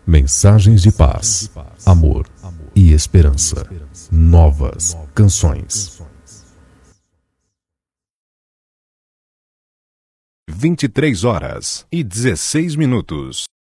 Mensagens de paz, amor e esperança. Novas canções. 23h16.